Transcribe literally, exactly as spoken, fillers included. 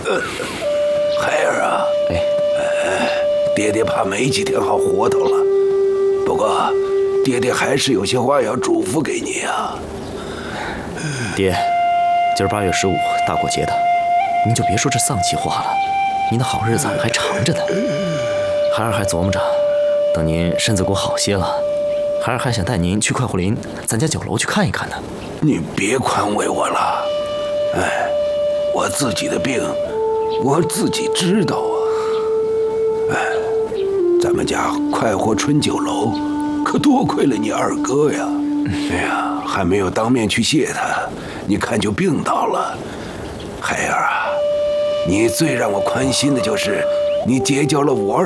孩儿啊，哎，爹爹怕没几天好活头了。不过，爹爹还是有些话要嘱咐给你啊。 爹，今儿八月十五大过节的，您就别说这丧气话了，您的好日子还长着呢。孩儿还琢磨着，等您身子骨好些了，孩儿还想带您去快活林咱家酒楼去看一看呢。 你别宽慰我了，哎，我自己的病，我自己知道啊。哎，咱们家快活春酒楼，可多亏了你二哥呀。哎呀，还没有当面去谢他，你看就病倒了。孩儿啊，你最让我宽心的就是你结交了我二